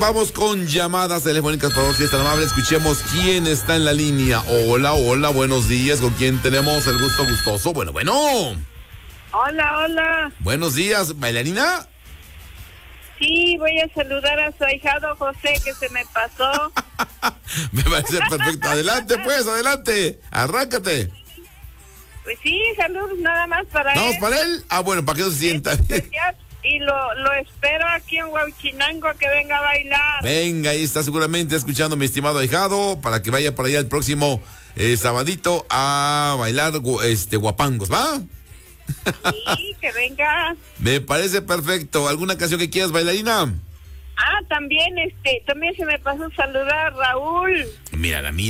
Vamos con llamadas telefónicas, por favor, si es tan amable. Escuchemos quién está en la línea. Hola, hola, buenos días. ¿Con quién tenemos el gusto gustoso? Bueno. Hola, hola. Buenos días, ¿bailarina? Sí, voy a saludar a su ahijado José, que se me pasó. Me parece perfecto. Adelante, pues, adelante. Arráncate. Pues sí, saludos nada más para ¿Vamos él. para él? Ah, bueno, para que no se sienta. Y lo espero aquí en Huachinango que venga a bailar. Venga, ahí está seguramente escuchando mi estimado ahijado para que vaya por allá el próximo sabadito a bailar guapangos, ¿va? Sí, que venga. Me parece perfecto. ¿Alguna canción que quieras, bailarina? También se me pasó saludar a Raúl. Mira,